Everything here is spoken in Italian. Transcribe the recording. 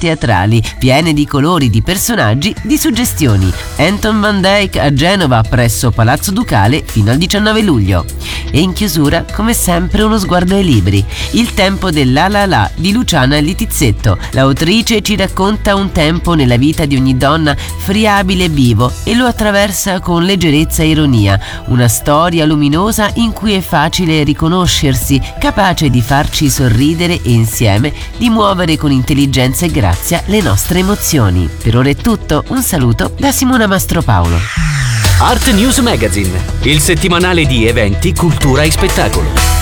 teatrali, piene di colori, di personaggi, di suggestioni. Anton van Dyck a Genova presso Palazzo Ducale fino al 19 luglio. E in chiusura, come sempre, uno sguardo ai libri. Il tempo della La La di Luciana Littizzetto. L'autrice ci racconta un tempo nella vita di ogni donna friabile e vivo e lo attraversa con leggerezza e ironia. Una storia luminosa in cui è facile riconoscersi, capace di farci sorridere e insieme di muovere con intelligenza e grazia le nostre emozioni. Per ora è tutto, un saluto da Simona Mastropaolo. Art News Magazine, il settimanale di eventi, cultura e spettacolo.